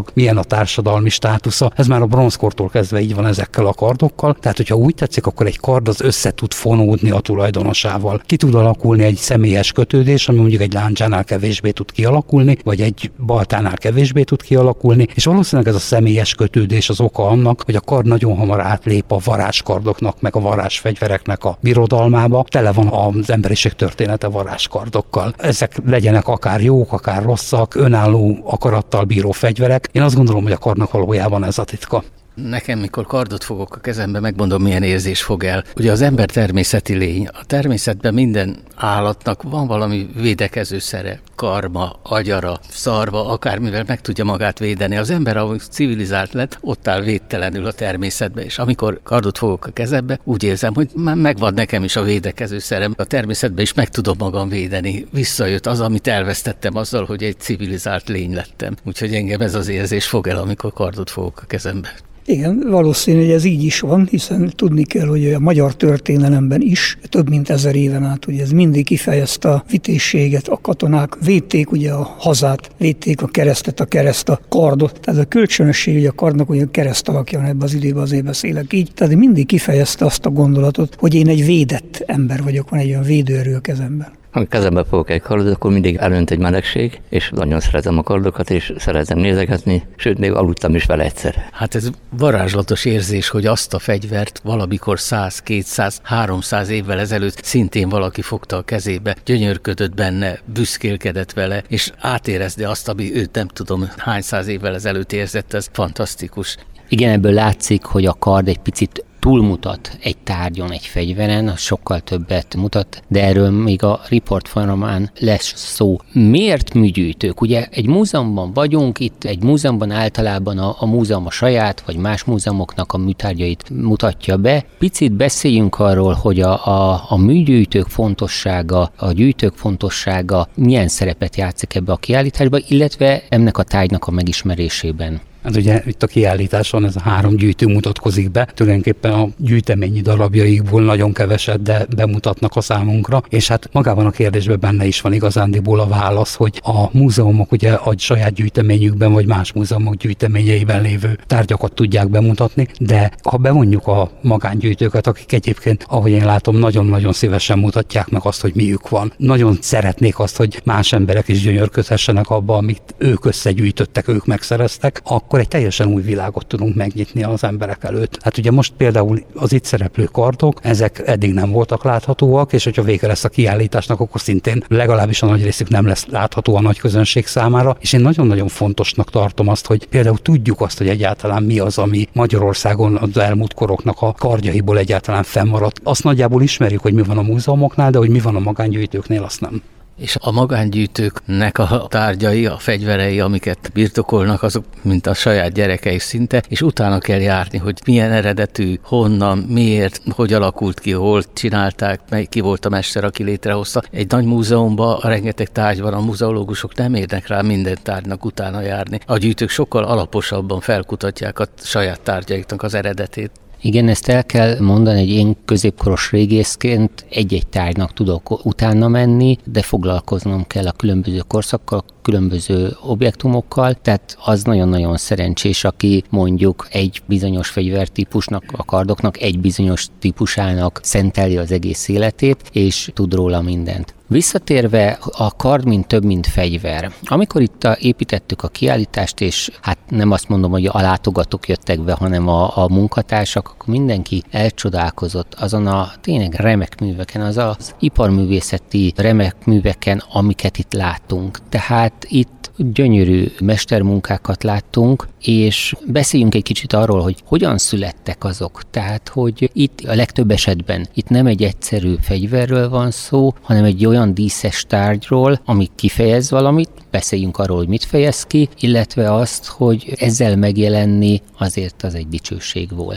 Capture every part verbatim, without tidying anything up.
gazdag, milyen a társadalmi státusza. Ez már a bronzkortól kezdve így van ezekkel a kardokkal. Tehát, hogyha úgy tetszik, akkor egy kard az össze tud fonódni a tulajdonosával. Ki tud alakulni egy személyes kötődés, ami mondjuk egy lándzsánál kevésbé tud kialakulni, vagy egy baltánál kevésbé tud kialakulni, és valószínűleg ez a személyes kötődés az oka annak, hogy a kard nagyon hamar átlép a varázskardoknak, meg a varázsfegyvereknek a birodalmába. Tele van az emberiség története varázskardokkal. Ezek legyenek akár jók, akár rosszak, önálló akarattal bíró fegyverek. Én azt gondolom, hogy a kardnak valójában ez a titka. Nekem, mikor kardot fogok a kezembe, megmondom, milyen érzés fog el. Ugye az ember természeti lény. A természetben minden állatnak van valami védekező szere, karma, agyara, szarva, akármivel meg tudja magát védeni. Az ember, ahogy civilizált lett, ott áll védtelenül a természetben, és amikor kardot fogok a kezembe, úgy érzem, hogy már megvan nekem is a védekező szerem. A természetben is meg tudom magam védeni. Visszajött az, amit elvesztettem azzal, hogy egy civilizált lény lettem. Úgyhogy engem ez az érzés fog el, amikor kardot fogok a kezembe. Igen, valószínű, hogy ez így is van, hiszen tudni kell, hogy a magyar történelemben is több mint ezer éven át, ugye ez mindig kifejezte a vitézséget, a katonák védték ugye a hazát, védték a keresztet, a kereszt, a kardot, tehát a kölcsönösség ugye a kardnak ugye a kereszt alakja van, ebben az időben azért beszélek így, tehát mindig kifejezte azt a gondolatot, hogy én egy védett ember vagyok, van egy olyan védőerő a kezemben. Ha kezembe fogok egy kardot, akkor mindig elönt egy melegség, és nagyon szeretem a kardokat, és szeretem nézegetni, sőt, még aludtam is vele egyszer. Hát ez varázslatos érzés, hogy azt a fegyvert valamikor száz, kétszáz, háromszáz évvel ezelőtt szintén valaki fogta a kezébe, gyönyörködött benne, büszkélkedett vele, és átérezte azt, ami őt nem tudom hány száz évvel ezelőtt érzett, ez fantasztikus. Igen, ebből látszik, hogy a kard egy picit túlmutat egy tárgyon, egy fegyveren, sokkal többet mutat, de erről még a riport folyamán lesz szó. Miért műgyűjtők? Ugye egy múzeumban vagyunk, itt egy múzeumban általában a, a múzeum a saját, vagy más múzeumoknak a műtárgyait mutatja be. Picit beszéljünk arról, hogy a, a, a műgyűjtők fontossága, a gyűjtők fontossága milyen szerepet játszik ebbe a kiállításba, illetve ennek a tárgynak a megismerésében. Hát ugye itt a kiállításon ez a három gyűjtő mutatkozik be, tulajdonképpen a gyűjteményi darabjaikból nagyon keveset, de bemutatnak a számunkra, és hát magában a kérdésben benne is van igazándiból a válasz, hogy a múzeumok ugye a saját gyűjteményükben, vagy más múzeumok gyűjteményeiben lévő tárgyakat tudják bemutatni, de ha bevonjuk a magángyűjtőket, akik egyébként, ahogy én látom, nagyon-nagyon szívesen mutatják meg azt, hogy miük van. Nagyon szeretnék azt, hogy más emberek is gyönyörködhessenek abba, amit ők összegyűjtöttek, ők megszereztek, akkor egy teljesen új világot tudunk megnyitni az emberek előtt. Hát ugye most például az itt szereplő kardok, ezek eddig nem voltak láthatóak, és hogyha vége lesz a kiállításnak, akkor szintén legalábbis a nagy részük nem lesz látható a nagy közönség számára, és én nagyon-nagyon fontosnak tartom azt, hogy például tudjuk azt, hogy egyáltalán mi az, ami Magyarországon az elmúlt koroknak a kardjaiból egyáltalán fennmaradt. Azt nagyjából ismerjük, hogy mi van a múzeumoknál, de hogy mi van a magángyűjtőknél, azt nem. És a magángyűjtőknek a tárgyai, a fegyverei, amiket birtokolnak, azok mint a saját gyerekei szinte, és utána kell járni, hogy milyen eredetű, honnan, miért, hogy alakult ki, hol csinálták, mely, ki volt a mester, aki létrehozta. Egy nagy múzeumban a rengeteg tárgy van, a muzeológusok nem érnek rá minden tárgynak utána járni. A gyűjtők sokkal alaposabban felkutatják a saját tárgyaiknak az eredetét. Igen, ezt el kell mondani, hogy én középkoros régészként egy-egy tárgynak tudok utána menni, de foglalkoznom kell a különböző korszakkal, különböző objektumokkal, tehát az nagyon-nagyon szerencsés, aki mondjuk egy bizonyos fegyvertípusnak, a kardoknak egy bizonyos típusának szenteli az egész életét, és tud róla mindent. Visszatérve, a kard mint több, mint fegyver. Amikor itt a, építettük a kiállítást, és hát nem azt mondom, hogy a látogatók jöttek be, hanem a, a munkatársak, akkor mindenki elcsodálkozott azon a tényleg remek műveken, az az iparművészeti remek műveken, amiket itt látunk. Tehát itt gyönyörű mestermunkákat láttunk, és beszéljünk egy kicsit arról, hogy hogyan születtek azok. Tehát, hogy itt a legtöbb esetben itt nem egy egyszerű fegyverről van szó, hanem egy olyan díszes tárgyról, ami kifejez valamit, beszéljünk arról, hogy mit fejez ki, illetve azt, hogy ezzel megjelenni azért az egy dicsőség volt.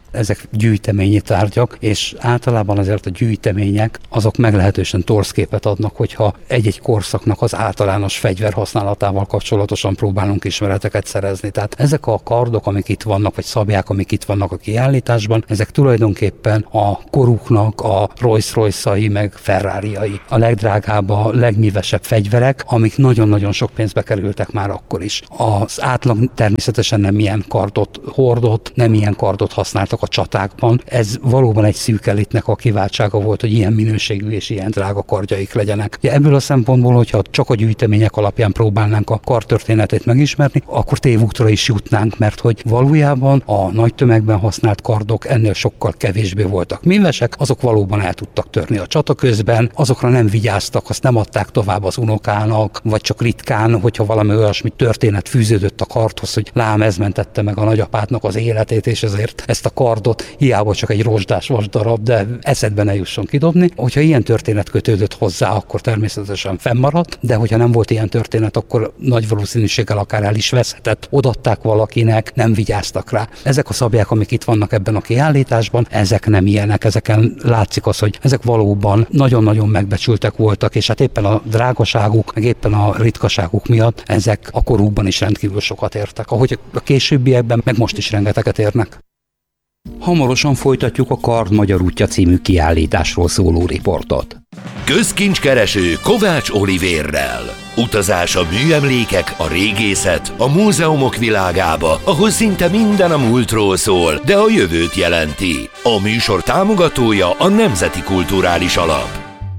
ezek gyűjteményi tárgyak, és általában azért a gyűjtemények azok meglehetősen torz képet adnak, hogyha egy-egy korszaknak az általános fegyverhasználatával kapcsolatosan próbálunk ismereteket szerezni. Tehát ezek a kardok, amik itt vannak, vagy szabják, amik itt vannak a kiállításban, ezek tulajdonképpen a koruknak a Rolls-Royce-ai, meg Ferrari-ai, a legdrágább, a legmívesebb fegyverek, amik nagyon-nagyon sok pénzbe kerültek már akkor is. Az átlag természetesen nem ilyen kardot hordott, nem ilyen kardot használtak a csatákban. Ez valóban egy szűk elitnek a kiváltsága volt, hogy ilyen minőségű és ilyen drága kardjaik legyenek. Ja, ebből a szempontból, hogyha csak a gyűjtemények alapján próbálnánk a kardtörténetét megismerni, akkor tévútra is jutnánk, mert hogy valójában a nagy tömegben használt kardok ennél sokkal kevésbé voltak mívesek, azok valóban el tudtak törni a csata közben, azokra nem vigyáztak, azt nem adták tovább az unokának, vagy csak ritkán, hogyha valami olyasmi történet fűződött a kardhoz, hogy lám, ez mentette meg a nagyapádnak az életét, és ezért ezt a kardot hiába csak egy rozsdás vasdarab, de eszedbe ne jusson kidobni. Hogyha ilyen történet kötődött hozzá, akkor természetesen fennmaradt, de hogyha nem volt ilyen történet, akkor nagy valószínűséggel akár el is veszhetett, odaadták valakinek, nem vigyáztak rá. Ezek a szabják, amik itt vannak ebben a kiállításban, ezek nem ilyenek, ezeken látszik az, hogy ezek valóban nagyon-nagyon megbecsültek voltak, és hát éppen a drágaságuk, meg éppen a ritkaságuk miatt ezek a korukban is rendkívül sokat értek, ahogy a későbbiekben meg most is rengeteget érnek. Hamarosan folytatjuk a Kard Magyar útja című kiállításról szóló riportot. Közkincskereső Kovács Olivérrel. Utazás a műemlékek, a régészet, a múzeumok világába, ahol szinte minden a múltról szól, de a jövőt jelenti. A műsor támogatója a Nemzeti Kulturális Alap.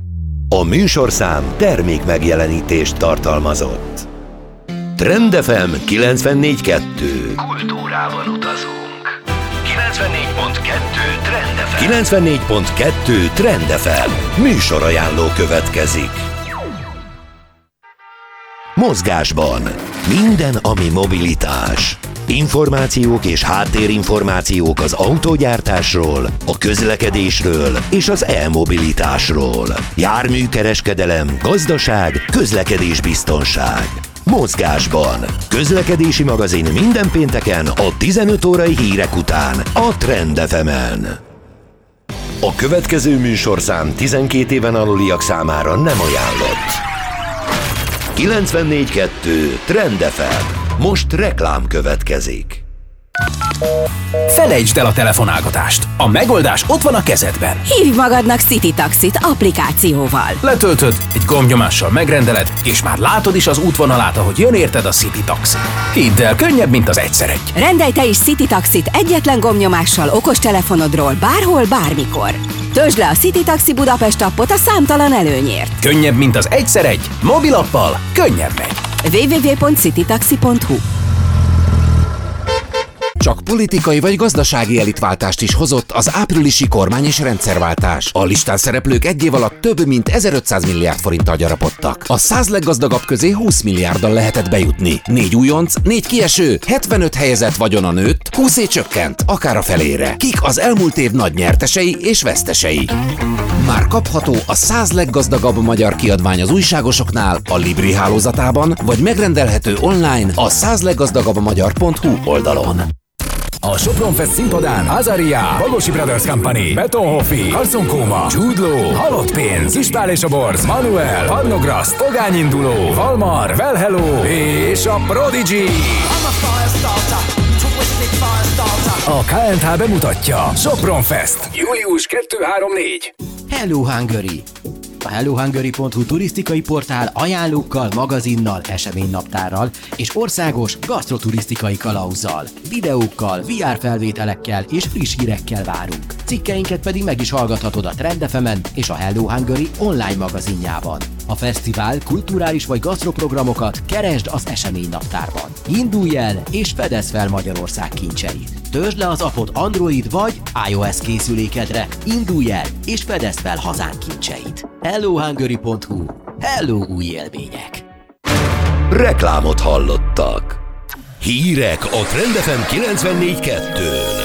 A műsorszám termék megjelenítést tartalmazott. Trend ef em kilencvennégy kettő. Kultúrában utazunk. kilencvennégy pont kettő Trend ef em. kilencvennégy pont kettő Trend ef em. Műsorajánló következik. Mozgásban. Minden, ami mobilitás. Információk és háttérinformációk az autógyártásról, a közlekedésről és az e-mobilitásról. Járműkereskedelem, gazdaság, közlekedésbiztonság. Mozgásban. Közlekedési magazin minden pénteken a tizenöt órai hírek után a Trend ef emen. A következő műsorszám tizenkét éven aluliak számára nem ajánlott. kilencvennégy kettő Trend ef em. Most reklám következik. Felejtsd el a telefonálgatást. A megoldás ott van a kezedben. Hívj magadnak City Taxit applikációval. Letöltöd, egy gombnyomással megrendeled, és már látod is az útvonalát, ahogy jön érted a City Taxi. Hidd el, könnyebb, mint az egyszer egy. Rendelj te is City Taxit egyetlen gombnyomással okostelefonodról bárhol, bármikor. Töltsd le a City Taxi Budapest appot a számtalan előnyért. Könnyebb, mint az egyszer egy. Mobilappal könnyebb megy. double-u double-u double-u pont citytaxi pont hu. Csak politikai vagy gazdasági elitváltást is hozott az áprilisi kormány és rendszerváltás. A listán szereplők egy év alatt több mint ezerötszáz milliárd forinttal gyarapodtak. A száz leggazdagabb közé húsz milliárddal lehetett bejutni. Négy újonc, négy kieső, hetvenöt helyezett vagyona nőtt, húszé csökkent, akár a felére. Kik az elmúlt év nagy nyertesei és vesztesei? Már kapható a száz leggazdagabb magyar kiadvány az újságosoknál, a Libri hálózatában, vagy megrendelhető online a száz leggazdagabb magyar pont hu oldalon. A Sopron Fest színpadán Azaria, Bagosi Brothers Company, Betonhoffi, Carson Koma, Jude Law, Halott Pénz, Ispál és a Borz, Manuel, Parnograszt, Pogányinduló, Valmar, Well Hello és a Prodigy. A ká en há bemutatja Sopron Fest, július kettő három négy. Hello Hungary! A hello hungary pont hu turisztikai portál ajánlókkal, magazinnal, eseménynaptárral és országos gasztroturisztikai kalauzzal, videókkal, vé er felvételekkel és friss hírekkel várunk. Cikkeinket pedig meg is hallgathatod a Trend ef emen és a Hello Hungary online magazinjában. A fesztivál, kulturális vagy gasztroprogramokat keresd az eseménynaptárban. Indulj el és fedezd fel Magyarország kincseit. Töltsd le az appot Android vagy iOS készülékedre, indulj el és fedezd fel hazánk kincseit. hello hungary pont hu. Hello új élmények! Reklámot hallottak. Hírek a Trend ef em kilencvennégy kettőn.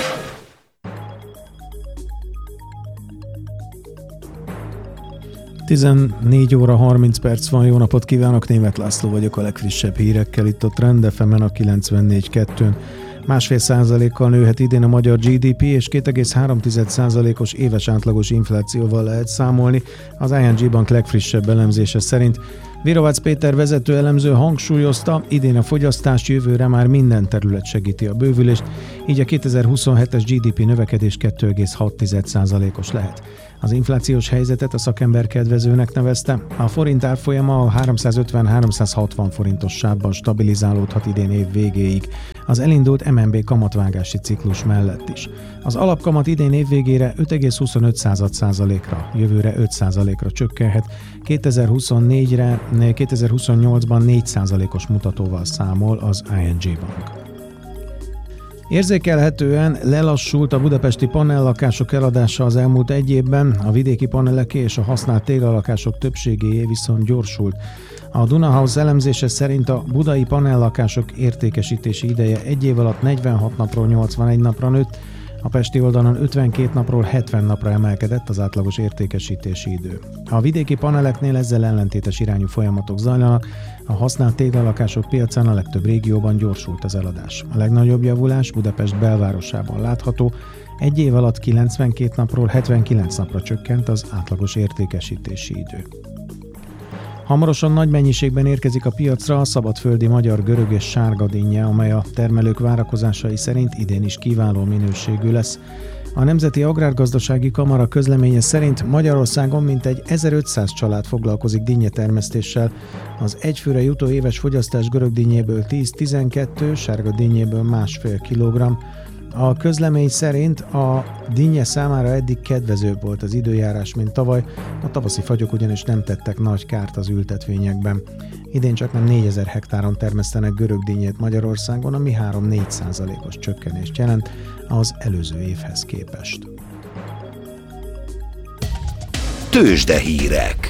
tizennégy óra harminc perc van, jó napot kívánok, Németh László vagyok a legfrissebb hírekkel itt a Trend ef emen a kilencvennégy kettőn. Másfél százalékkal nőhet idén a magyar gé dé pé, és két egész három százalékos éves átlagos inflációval lehet számolni az i en gé Bank legfrissebb elemzése szerint. Virovácz Péter vezető elemző hangsúlyozta, idén a fogyasztás, jövőre már minden terület segíti a bővülést, így a kétezer-huszonhetes gé dé pé növekedés két egész hat százalékos lehet. Az inflációs helyzetet a szakember kedvezőnek nevezte. A forint árfolyama a háromszázötven-háromszázhatvan forintos sávban stabilizálódhat idén év végéig, az elindult em en bé kamatvágási ciklus mellett is. Az alapkamat idén év végére öt egész huszonöt százalékra, jövőre öt százalékra csökkenhet, kétezer-huszonnégyre, kétezer-huszonnyolcban négy százalékos mutatóval számol az i en gé Bank. Érzékelhetően lelassult a budapesti panellakások eladása az elmúlt egy évben, a vidéki paneleké és a használt téglalakások többségéé viszont gyorsult. A Dunahouse elemzése szerint a budai panellakások értékesítési ideje egy év alatt negyvenhat napról nyolcvanegy napra nőtt, a pesti oldalon ötvenkét napról hetven napra emelkedett az átlagos értékesítési idő. A vidéki paneleknél ezzel ellentétes irányú folyamatok zajlanak, a használt téglalakások piacán a legtöbb régióban gyorsult az eladás. A legnagyobb javulás Budapest belvárosában látható, egy év alatt kilencvenkét napról hetvenkilenc napra csökkent az átlagos értékesítési idő. Hamarosan nagy mennyiségben érkezik a piacra a szabadföldi magyar görög és sárga dinnye, amely a termelők várakozásai szerint idén is kiváló minőségű lesz. A Nemzeti Agrárgazdasági Kamara közleménye szerint Magyarországon mintegy ezerötszáz család foglalkozik dinnyetermesztéssel. Az egyfőre jutó éves fogyasztás görög dinnyéből tíz-tizenkettő, sárga dinnyéből másfél kilogramm. A közlemény szerint a dinnye számára eddig kedvezőbb volt az időjárás, mint tavaly, a tavaszi fagyok ugyanis nem tettek nagy kárt az ültetvényekben. Idén csaknem négyezer hektáron termesztenek görög dinnyét Magyarországon, ami három-négy százalékos csökkenést jelent az előző évhez képest. Tőzsdehírek.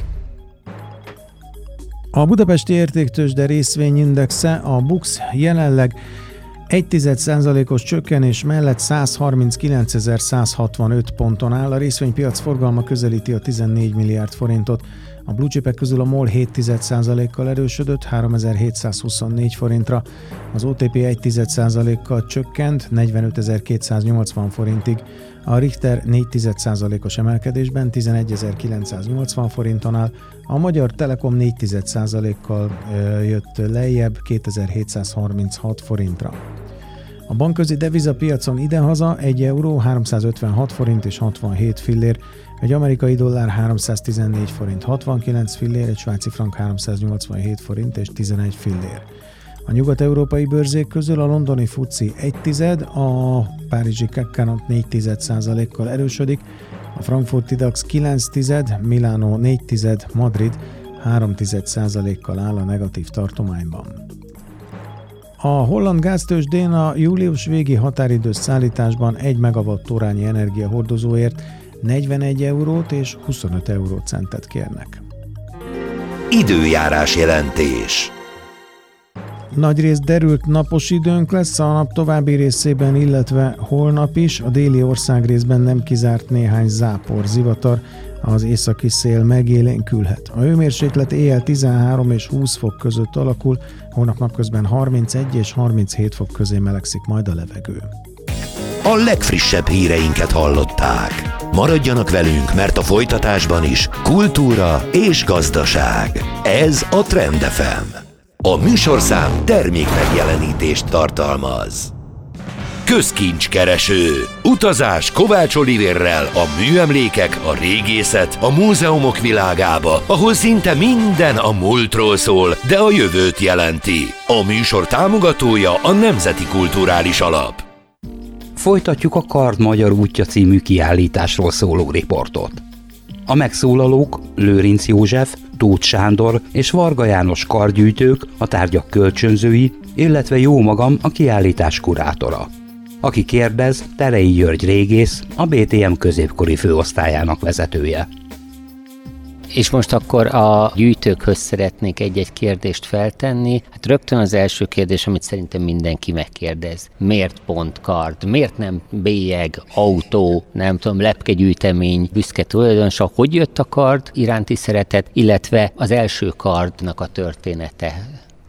A budapesti értéktőzsde részvényindexe, a BUX jelenleg egy tized százalékos csökkenés mellett százharminckilencezer-százhatvanöt ponton áll, a részvénypiac forgalma közelíti a tizennégy milliárd forintot. A blue chipek közül a MOL hét tized százalékkal erősödött háromezer-hétszázhuszonnégy forintra, az o té pé egy tized százalékkal csökkent negyvenötezer-kétszáznyolcvan forintig, a Richter négy tized százalékos emelkedésben tizenegyezer-kilencszáznyolcvan forinton áll, a Magyar Telekom négy tized százalékkal jött lejjebb kétezer-hétszázharminchat forintra. A bankközi devizapiacon idehaza egy euró háromszázötvenhat forint és hatvanhét fillér, egy amerikai dollár háromszáztizennégy forint hatvankilenc fillér, egy svájci frank háromszáznyolcvanhét forint és tizenegy fillér. A nyugat-európai bőrzék közül a londoni fuci egy tized, a párizsi cé á cé négy tized százalékkal erősödik, a frankfurti DAX kilenc tized, Milánó négy tized, Madrid három tized százalékkal áll a negatív tartományban. A holland gáztőzsdén a július végi határidős szállításban egy megawattórányi energiahordozóért negyvenegy eurót és huszonöt eurócentet kérnek. Időjárás jelentés. Nagyrészt derült napos időnk lesz a nap további részében, illetve holnap is. A déli országrészben nem kizárt néhány zápor, zivatar, az északi szél megélénkülhet. A hőmérséklet éjjel tizenhárom és húsz fok között alakul, holnap napközben harmincegy és harminchét fok közé melegszik majd a levegő. A legfrissebb híreinket hallották. Maradjanak velünk, mert a folytatásban is kultúra és gazdaság. Ez a Trend ef em. A műsorszám termék megjelenítést tartalmaz. Közkincskereső. Utazás Kovács Olivérrel a műemlékek, a régészet, a múzeumok világába, ahol szinte minden a múltról szól, de a jövőt jelenti. A műsor támogatója a Nemzeti Kulturális Alap. Folytatjuk a Kard Magyar útja című kiállításról szóló riportot. A megszólalók Lőrinc József, Tóth Sándor és Varga János kardgyűjtők, a tárgyak kölcsönzői, illetve jó magam, a kiállítás kurátora. Aki kérdez, Terei György régész, a bé té em középkori főosztályának vezetője. És most akkor a gyűjtőkhöz szeretnék egy-egy kérdést feltenni. Hát rögtön az első kérdés, amit szerintem mindenki megkérdez. Miért pont kard? Miért nem bélyeg, autó, nem tudom, lepkegyűjtemény, büszke tulajdonosa? Hogy jött a kard iránti szeretet, illetve az első kardnak a története?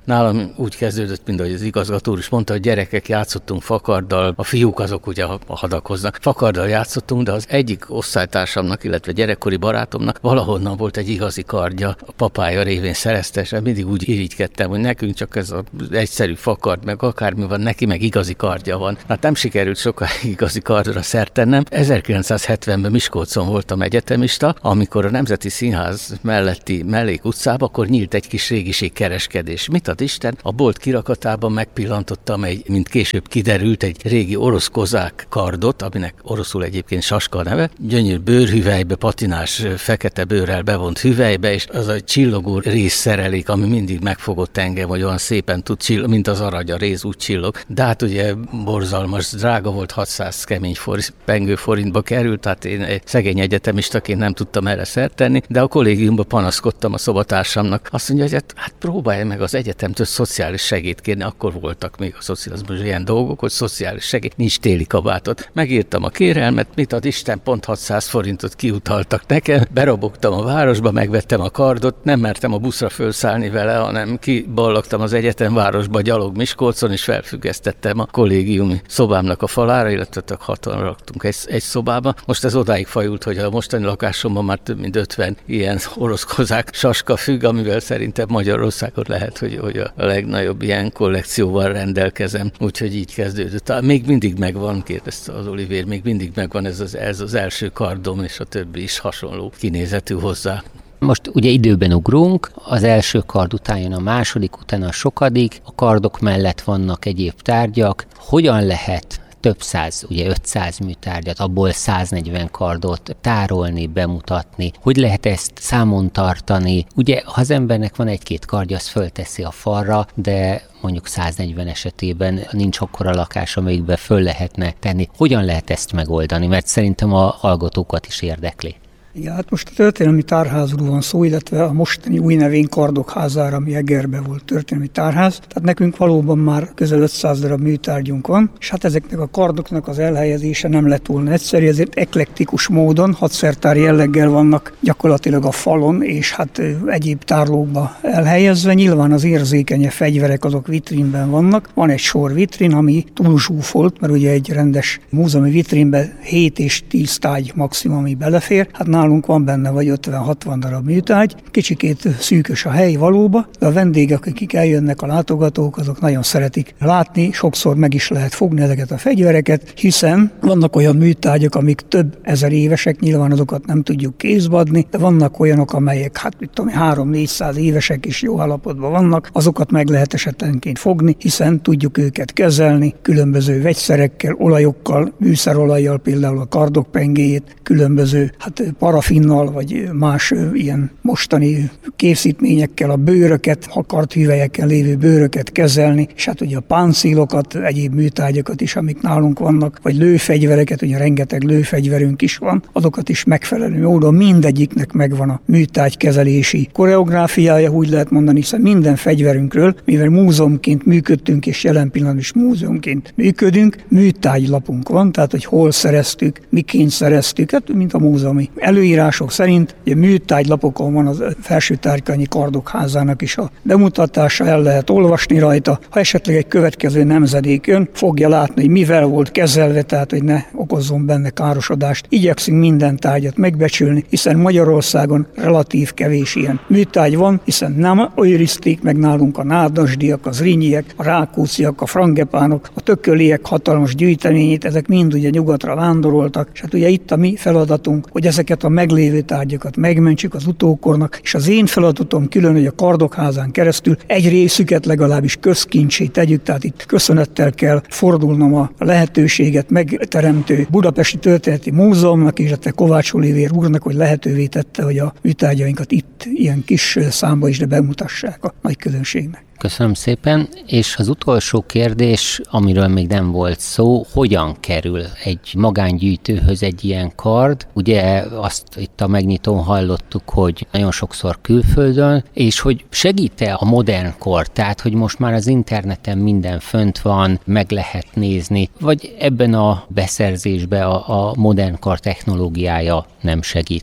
nálam úgy kezdődött, mint ahogy az igazgató úr is mondta, hogy gyerekek játszottunk fakarddal, a fiúk azok ugye hadakoznak. Fakarddal játszottunk, de az egyik osztálytársamnak, illetve gyerekkori barátomnak valahonnan volt egy igazi kardja, a papája révén szerezte, és mindig úgy irigykedtem, hogy nekünk csak ez az egyszerű fakard, meg akármi van, neki meg igazi kardja van. Hát nem sikerült sokáig igazi kardra szert tennem. ezerkilencszázhetvenben Miskolcon voltam egyetemista, amikor a Nemzeti Színház melletti Mellék utcában, akkor nyílt egy kis régiségkereskedés. Mit ad Isten? A bolt kirakatában megpillantottam egy, mint később kiderült, egy régi orosz kozák kardot, aminek oroszul egyébként Saska neve. Gyönyörű bőrhüvelybe, patinás, fekete bőrrel bevont hüvelybe, és az a csillogó rézszerelék, ami mindig megfogott engem, hogy olyan szépen tud csillog, mint az arany, a réz úgy csillog. De hát ugye borzalmas, drága volt, hatszáz kemény forint, pengő forintba került, tehát én egy szegény egyetemistaként nem tudtam erre szert tenni, de a kollégiumban panaszkodtam a szobatársamnak. Azt mondja, hogy hát, hát próbálj meg az egyetemtől szociális segélyt kérni, akkor voltak még a szocializmusban ilyen dolgok, hogy szociális segély, nincs téli kabátot. Megírtam a kérelmet, mit ad Isten, pont hatszáz forintot kiutaltak nekem, berobogtam a városba, megvettem a kardot, nem mertem a buszra fölszállni vele, hanem kiballagtam az egyetemvárosba gyalog Miskolcon, és felfüggesztettem a kollégiumi szobámnak a falára, illetve hatan raktunk egy, egy szobába. Most ez odáig fajult, hogy a mostani lakásomban már több mint ötven ilyen orosz kozák saska függ, amivel szerintem Magyarországon lehet, hogy, hogy a legnagyobb ilyen kollekcióval rendelkezem. Úgyhogy így kezdődött. Még mindig megvan, kérdezte az Olivér, még mindig megvan ez az, ez az első kardom, és a többi is hasonló kinézetű hozzá. Most ugye időben ugrunk, az első kard után jön a második, utána a sokadik, a kardok mellett vannak egyéb tárgyak. Hogyan lehet több száz, ugye ötszáz műtárgyat, abból száznegyven kardot tárolni, bemutatni? Hogy lehet ezt számon tartani? Ugye, ha az embernek van egy-két kardja, az fölteszi a falra, de mondjuk száznegyven esetében nincs akkora lakás, amelyikbe föl lehetne tenni. Hogyan lehet ezt megoldani? Mert szerintem a hallgatókat is érdekli. Ja, hát most a történelmi tárházról van szó, illetve a mostani új nevén Kardok házára, ami Egerben volt történelmi tárház. Tehát nekünk valóban már közel ötszáz darab műtárgyunk van, és hát ezeknek a kardoknak az elhelyezése nem lett volna egyszerű, ezért eklektikus módon hadszertár jelleggel vannak gyakorlatilag a falon, és hát egyéb tárlókba elhelyezve. Nyilván az érzékenye fegyverek azok vitrínben vannak. Van egy sor vitrin, ami túlzsúfolt, mert ugye egy rendes múzeumi vitrínben hét és tíz tárgy maximum, ami belefér. Hát nálunk van benne vagy ötven-hatvan darab műtárgy, kicsikét szűkös a hely valóba, de a vendégek, akik eljönnek, a látogatók, azok nagyon szeretik látni, sokszor meg is lehet fogni ezeket a fegyvereket, hiszen vannak olyan műtárgyak, amik több ezer évesek, nyilván azokat nem tudjuk kézbe adni, de vannak olyanok, amelyek hát mit tudom, három-négyszáz évesek és jó állapotban vannak, azokat meg lehet esetenként fogni, hiszen tudjuk őket kezelni különböző vegyszerekkel, olajokkal, műszerolajjal, például a kardok pengéjét, különböző hát parafinnal, vagy más ilyen mostani készítményekkel a bőröket, a kardhüvelyeken lévő bőröket kezelni, és hát ugye a páncélokat, egyéb műtárgyakat is, amik nálunk vannak, vagy lőfegyvereket, ugye rengeteg lőfegyverünk is van, azokat is megfelelő módon mindegyiknek megvan a műtárgykezelési koreográfiája, úgy lehet mondani, hiszen minden fegyverünkről, mivel múzeumként működtünk, és jelen pillanatban is múzeumként működünk, műtárgylapunk van, tehát hogy hol szereztük, miként szereztük, hát mint a múzeumi előírások szerint, ugye műtárgylapokon van az Felső-Tárkányi Kardok házának is a bemutatása, el lehet olvasni rajta. Ha esetleg egy következő nemzedék jön, fogja látni, hogy mivel volt kezelve, tehát hogy ne okozzon benne károsodást. Igyekszünk minden tárgyat megbecsülni, hiszen Magyarországon relatív kevés ilyen műtárgy van, hiszen nem őrizték meg nálunk a nádasdiak, az rinyiek, a rákócziak, a frangepánok, a tököliek hatalmas gyűjteményét, ezek mind ugye nyugatra vándoroltak, és hát ugye itt a mi feladatunk, hogy ezeket a meglévő tárgyakat megmentsük az utókornak, és az én feladatom külön, hogy a Kardokházán keresztül egy részüket legalábbis közkincsé tegyük, tehát itt köszönettel kell fordulnom a lehetőséget megteremtő Budapesti Történeti Múzeumnak, és a Kovács Olivér úrnak, hogy lehetővé tette, hogy a műtárgyainkat itt ilyen kis számba is de bemutassák a nagy közönségnek. Köszönöm szépen, és az utolsó kérdés, amiről még nem volt szó, hogyan kerül egy magángyűjtőhöz egy ilyen kard? Ugye azt itt a megnyitón hallottuk, hogy nagyon sokszor külföldön, és hogy segít-e a modern kor, tehát hogy most már az interneten minden fönt van, meg lehet nézni, vagy ebben a beszerzésben a, a modern kar technológiája nem segít?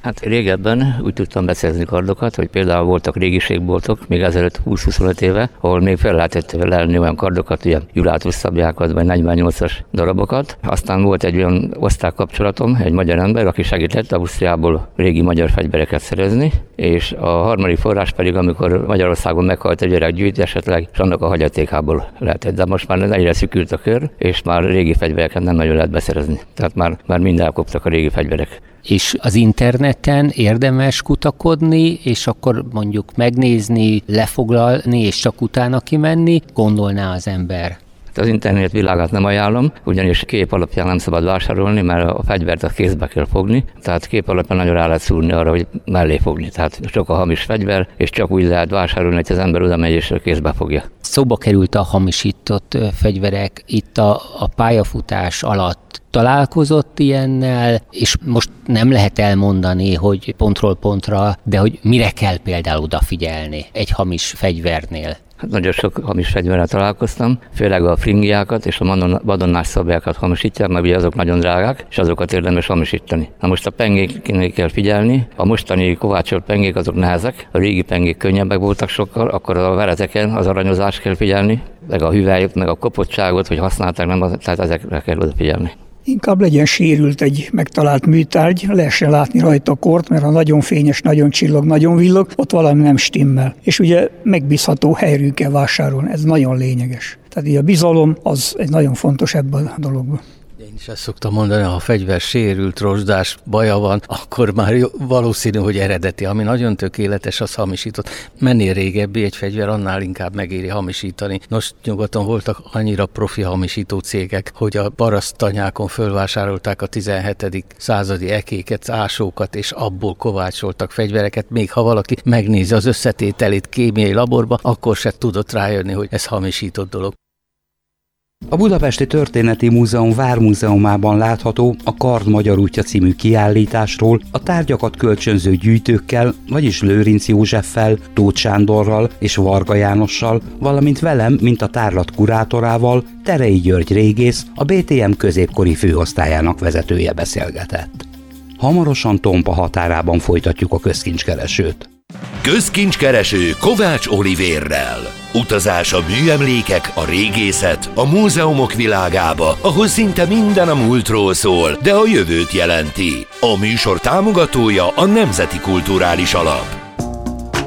Hát régebben úgy tudtam beszerezni kardokat, hogy például voltak régiségboltok, még ezelőtt húsz-huszonöt éve, ahol még fel lehetett lelni olyan kardokat, ugye Julátus szabjákat, vagy negyvennyolcas darabokat. Aztán volt egy olyan osztálykapcsolatom, egy magyar ember, aki segített Ausztriából régi magyar fegyvereket szerezni, és a harmadik forrás pedig, amikor Magyarországon meghalt egy öreg gyűjtő esetleg, és annak a hagyatékából lehetett. De most már egyre szűkült a kör, és már régi fegyvereket nem nagyon lehet beszerezni. Tehát már, már mind elkoptak a régi fegyverek. És az interneten érdemes kutakodni, és akkor mondjuk megnézni, lefoglalni, és csak utána kimenni, gondolná az ember. Az internet világát nem ajánlom, ugyanis kép alapján nem szabad vásárolni, mert a fegyvert a kézbe kell fogni, tehát kép alapján nagyon rá lehet szúrni arra, hogy mellé fogni. Tehát csak a hamis fegyver, és csak úgy lehet vásárolni, hogy az ember oda megy és kézbe fogja. Szóba került a hamisított fegyverek itt a, a pályafutás alatt. Találkozott ilyennel, és most nem lehet elmondani, hogy pontról pontra, de hogy mire kell például odafigyelni egy hamis fegyvernél. Hát nagyon sok hamis fegyverrel találkoztam, főleg a fringiákat és a vadonnás szabjákat hamisítják, mert ugye azok nagyon drágák, és azokat érdemes hamisítani. Na most a pengéknél kell figyelni, a mostani kovácsolt pengék azok nehezek, a régi pengék könnyebbek voltak sokkal, akkor a vereteken az aranyozást kell figyelni, meg a hüvelyt, meg a kopottságot, hogy használták, nem, tehát ezekre kell odafigyelni. Inkább legyen sérült egy megtalált műtárgy, lehessen látni rajta a kort, mert ha nagyon fényes, nagyon csillog, nagyon villog, ott valami nem stimmel. És ugye megbízható helyről kell vásárolni, ez nagyon lényeges. Tehát így a bizalom az egy nagyon fontos ebben a dologban. Én is ezt szoktam mondani, ha a fegyver sérült, rozsdás baja van, akkor már valószínű, hogy eredeti. Ami nagyon tökéletes, az hamisított. Mennél régebbi egy fegyver, annál inkább megéri hamisítani. Nos, nyugaton voltak annyira profi hamisító cégek, hogy a paraszttanyákon fölvásárolták a tizenhetedik századi ekéket, ásókat, és abból kovácsoltak fegyvereket. Még ha valaki megnézi az összetételét kémiai laborba, akkor se tudott rájönni, hogy ez hamisított dolog. A Budapesti Történeti Múzeum Vármúzeumában látható a Kard Magyar útja című kiállításról a tárgyakat kölcsönző gyűjtőkkel, vagyis Lőrinc Józseffel, Tóth Sándorral és Varga Jánossal, valamint velem, mint a tárlat kurátorával, Terei György régész, a bé té em középkori főosztályának vezetője beszélgetett. Hamarosan Tompa határában folytatjuk a közkincskeresőt. Közkincskereső Kovács Olivérrel. Utazás a műemlékek, a régészet, a múzeumok világába, ahol szinte minden a múltról szól, de a jövőt jelenti. A műsor támogatója a Nemzeti Kulturális Alap.